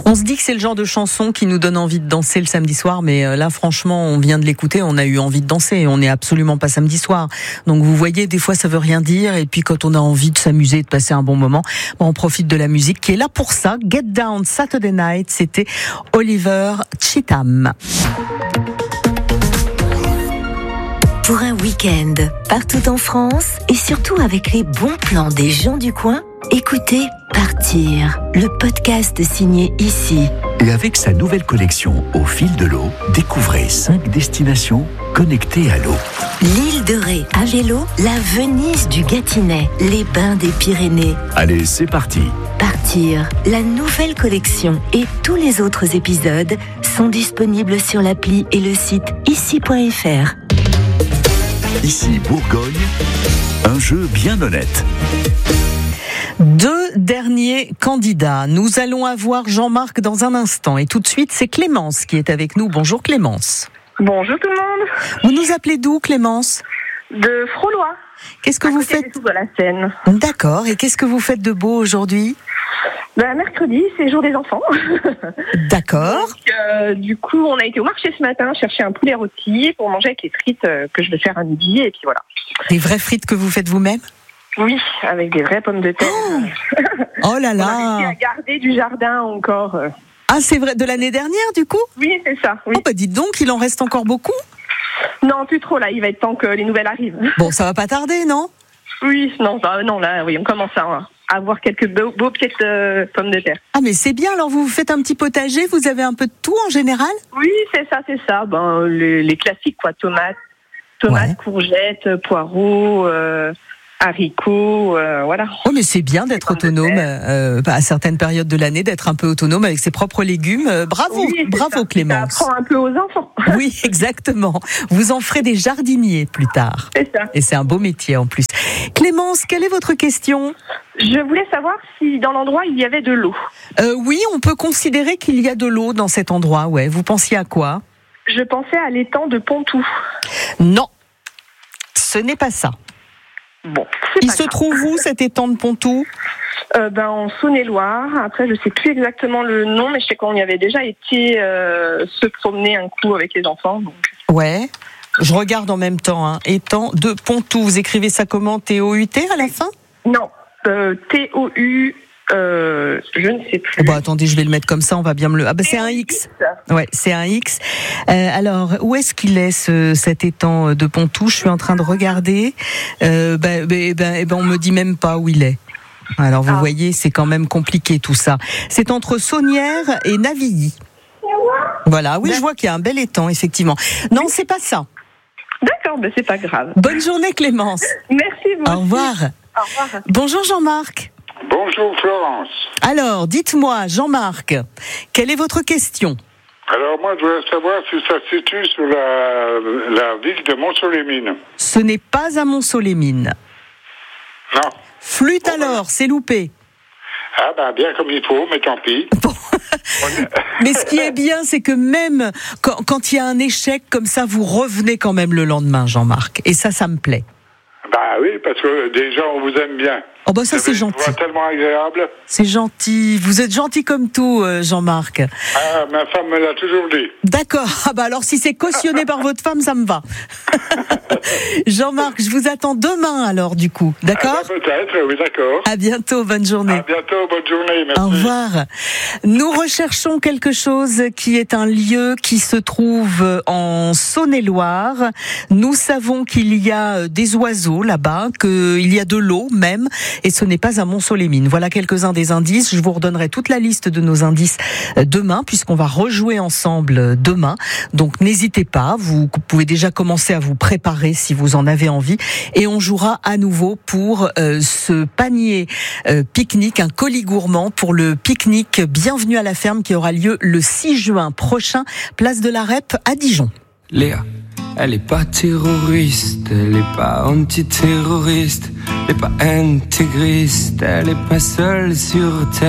On se dit que c'est le genre de chanson qui nous donne envie de danser le samedi soir, mais là franchement on vient de l'écouter, on a eu envie de danser et on n'est absolument pas samedi soir. Donc vous voyez, des fois ça veut rien dire, et puis quand on a envie de s'amuser, de passer un bon moment, on profite de la musique qui est là pour ça. Get Down Saturday Night, c'était Oliver Cheatham. Pour un week-end partout en France et surtout avec les bons plans des gens du coin, écoutez Partir, le podcast signé Ici. Et avec sa nouvelle collection Au fil de l'eau, découvrez 5 destinations connectées à l'eau. L'île de Ré à vélo, la Venise du Gâtinais, les bains des Pyrénées. Allez, c'est parti. Partir, la nouvelle collection et tous les autres épisodes sont disponibles sur l'appli et le site ici.fr. Ici, Bourgogne, un jeu bien honnête. 2 derniers candidats. Nous allons avoir Jean-Marc dans un instant. Et tout de suite, c'est Clémence qui est avec nous. Bonjour Clémence. Bonjour tout le monde. Vous nous appelez d'où, Clémence ? De Frolois. Qu'est-ce que vous faites ? De la Seine. D'accord. Et qu'est-ce que vous faites de beau aujourd'hui ? Mercredi, c'est jour des enfants. D'accord. Donc, du coup, on a été au marché ce matin chercher un poulet rôti pour manger avec les frites que je vais faire à midi. Et puis voilà. Des vraies frites que vous faites vous-même ? Oui, avec des vraies pommes de terre. Oh là On a là. réussi à garder du jardin encore. Ah, c'est vrai, de l'année dernière du coup ? Oui, c'est ça. Oui. Oh bah dites donc, il en reste encore beaucoup ? Non, plus trop là. Il va être temps que les nouvelles arrivent. Bon, ça va pas tarder, non ? Oui, non, là, oui, on commence à avoir quelques beaux petites pommes de terre. Ah mais c'est bien, alors vous faites un petit potager, vous avez un peu de tout en général ? Oui, c'est ça. Les classiques, quoi. Tomates, Ouais. courgettes, poireaux, haricots, voilà. Oh mais c'est bien d'être autonome à certaines périodes de l'année, d'être un peu autonome avec ses propres légumes. Bravo, Oui, bravo ça. Clémence. Ça apprend un peu aux enfants. Oui, exactement. Vous en ferez des jardiniers plus tard. C'est ça. Et c'est un beau métier en plus. Clémence, quelle est votre question ? Je voulais savoir si dans l'endroit il y avait de l'eau. Oui, on peut considérer qu'il y a de l'eau dans cet endroit, ouais. Vous pensiez à quoi ? Je pensais à l'étang de Pontoux. Non, ce n'est pas ça. Bon, Il se trouve où cet étang de Pontoux ? en Saône-et-Loire. Après, je sais plus exactement le nom, mais je sais qu'on y avait déjà été se promener un coup avec les enfants. Donc. Ouais. Je regarde en même temps. Étang de Pontoux. Vous écrivez ça comment ? T-O-U-T à la fin ? Non, T-O-U. Je ne sais plus. Bon, attendez, je vais le mettre comme ça, on va bien me le... Ah ben c'est un X. Ouais, c'est un X. Alors, où est-ce qu'il est cet étang de Pontoux ? Je suis en train de regarder. On me dit même pas où il est. Alors vous voyez, c'est quand même compliqué tout ça. C'est entre Saunière et Navilly. Voilà, oui, je vois qu'il y a un bel étang, effectivement. Non, c'est pas ça. D'accord, c'est pas grave. Bonne journée Clémence. Merci, vous. Au revoir. Au revoir. Bonjour Jean-Marc. Bonjour Florence. Alors, dites-moi, Jean-Marc, quelle est votre question ? Alors moi je voudrais savoir si ça se situe sur la ville de Montsolémine. Ce n'est pas à Montsolémine. Non. Flûte alors, c'est loupé. Ah bien comme il faut, mais tant pis. Bon. Mais ce qui est bien, c'est que même quand il y a un échec comme ça, vous revenez quand même le lendemain, Jean-Marc. Et ça me plaît. Oui, parce que déjà on vous aime bien. Oh bah ça c'est gentil. C'est tellement agréable. C'est gentil. Vous êtes gentil comme tout, Jean-Marc. Ma femme me l'a toujours dit. D'accord. Alors si c'est cautionné par votre femme, ça me va. Jean-Marc, je vous attends demain alors du coup. D'accord ? Peut-être, oui, d'accord. À bientôt, bonne journée. À bientôt, bonne journée, merci. Au revoir. Nous recherchons quelque chose qui est un lieu qui se trouve en Saône-et-Loire. Nous savons qu'il y a des oiseaux là-bas, qu'il y a de l'eau même, et ce n'est pas à Montsolémine. Voilà quelques-uns des indices. Je vous redonnerai toute la liste de nos indices demain, puisqu'on va rejouer ensemble demain. Donc n'hésitez pas, vous pouvez déjà commencer à vous préparer si vous en avez envie, et on jouera à nouveau pour ce panier pique-nique, un colis gourmand pour le pique-nique Bienvenue à la ferme qui aura lieu le 6 juin prochain, place de la Rep à Dijon. Léa, elle est pas terroriste, elle est pas antiterroriste, elle est pas intégriste, elle est pas seule sur terre.